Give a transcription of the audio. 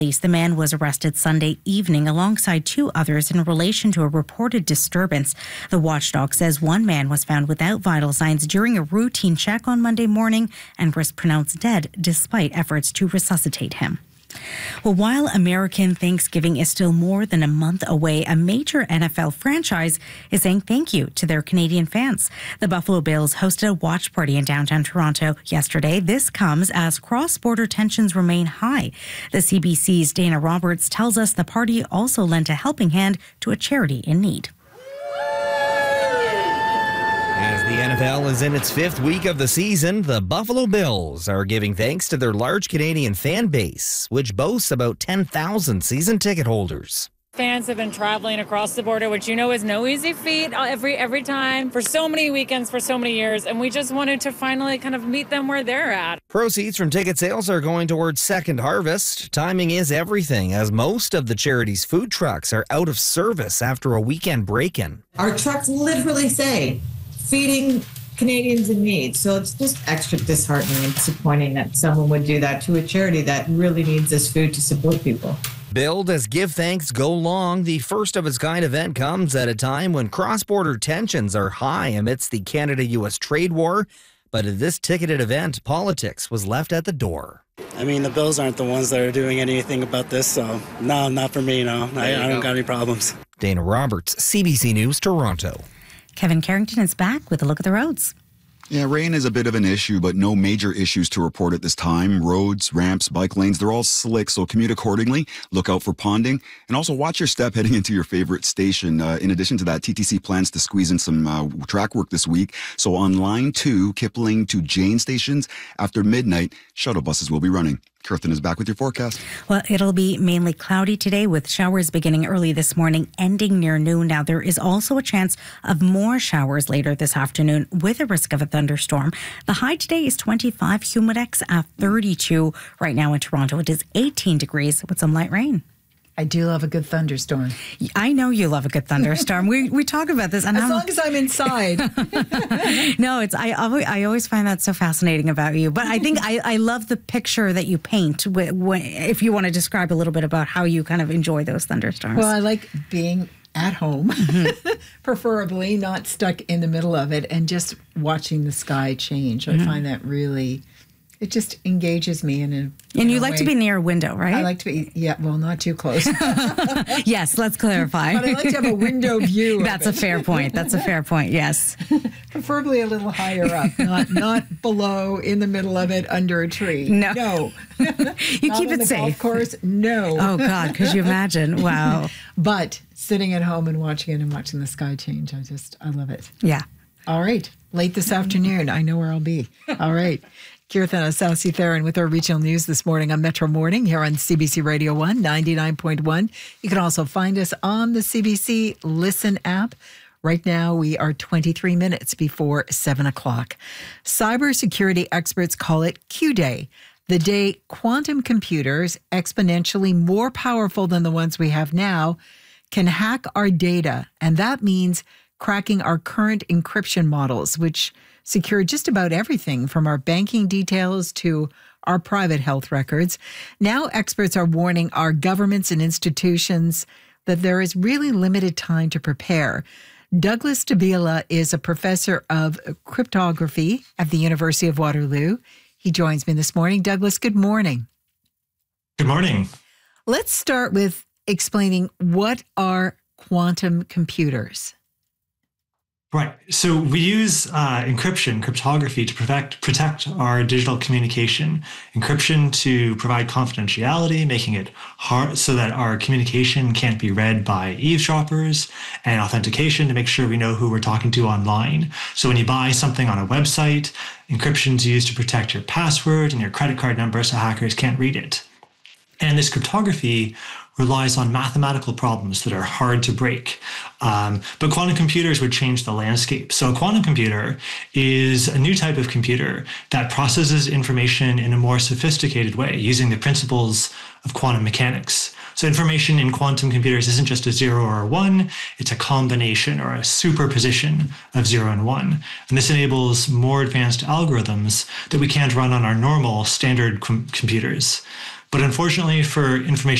The man was arrested Sunday evening alongside two others in relation to a reported disturbance. The watchdog says one man was found without vital signs during a routine check on Monday morning and was pronounced dead despite efforts to resuscitate him. Well, while American Thanksgiving is still more than a month away, a major NFL franchise is saying thank you to their Canadian fans. The Buffalo Bills hosted a watch party in downtown Toronto yesterday. This comes as cross-border tensions remain high. The CBC's Dana Roberts tells us the party also lent a helping hand to a charity in need. As the NFL is in its fifth week of the season, the Buffalo Bills are giving thanks to their large Canadian fan base, which boasts about 10,000 season ticket holders. Fans have been traveling across the border, which is no easy feat every time for so many weekends, for so many years, and we just wanted to finally kind of meet them where they're at. Proceeds from ticket sales are going towards Second Harvest. Timing is everything, as most of the charity's food trucks are out of service after a weekend break-in. Our trucks literally say, feeding Canadians in need. So it's just extra disheartening and disappointing that someone would do that to a charity that really needs this food to support people. Billed as Give Thanks Go Long, the first of its kind event comes at a time when cross-border tensions are high amidst the Canada-U.S. trade war. But at this ticketed event, politics was left at the door. I mean, the Bills aren't the ones that are doing anything about this, so no, not for me, no. I don't got any problems. Dana Roberts, CBC News, Toronto. Kevin Carrington is back with a look at the roads. Yeah, rain is a bit of an issue, but no major issues to report at this time. Roads, ramps, bike lanes, they're all slick, so commute accordingly. Look out for ponding, and also watch your step heading into your favorite station. In addition to that, TTC plans to squeeze in some track work this week. So on Line 2, Kipling to Jane stations, after midnight, shuttle buses will be running. Kirthan is back with your forecast. Well, it'll be mainly cloudy today with showers beginning early this morning, ending near noon. Now, there is also a chance of more showers later this afternoon with a risk of a thunderstorm. The high today is 25, Humidex at 32. Right now in Toronto, it is 18 degrees with some light rain. I do love a good thunderstorm. I know you love a good thunderstorm. we talk about this. And as long as I'm inside. No, I always find that so fascinating about you. But I think I love the picture that you paint if you want to describe a little bit about how you kind of enjoy those thunderstorms. Well, I like being at home, preferably not stuck in the middle of it, and just watching the sky change. I find that really... It just engages me in a And you like to be near a window, right? I like to be, not too close. Yes, let's clarify. But I like to have a window view. That's a fair point. That's a fair point, yes. Preferably a little higher up, not below, in the middle of it, under a tree. No. You keep it safe. Golf course, no. Oh, God, could you imagine? Wow. But sitting at home and watching it and watching the sky change, I love it. Yeah. All right. Late this afternoon, I know where I'll be. All right. Kirthan Asasi-Theron with our regional news this morning on Metro Morning here on CBC Radio 1, 99.1. You can also find us on the CBC Listen app. Right now, we are 23 minutes before 7 o'clock. Cybersecurity experts call it Q-Day, the day quantum computers, exponentially more powerful than the ones we have now, can hack our data. And that means cracking our current encryption models, which secure just about everything from our banking details to our private health records. Now experts are warning our governments and institutions that there is really limited time to prepare. Douglas Davila is a professor of cryptography at the University of Waterloo. He joins me this morning. Douglas, good morning. Good morning. Let's start with explaining what are quantum computers. Right. So we use encryption, cryptography, to protect our digital communication. Encryption to provide confidentiality, making it hard so that our communication can't be read by eavesdroppers, and authentication to make sure we know who we're talking to online. So when you buy something on a website, encryption is used to protect your password and your credit card number so hackers can't read it. And this cryptography relies on mathematical problems that are hard to break. But quantum computers would change the landscape. So a quantum computer is a new type of computer that processes information in a more sophisticated way using the principles of quantum mechanics. So information in quantum computers isn't just a 0 or a 1, it's a combination or a superposition of 0 and 1. And this enables more advanced algorithms that we can't run on our normal standard computers. But unfortunately for information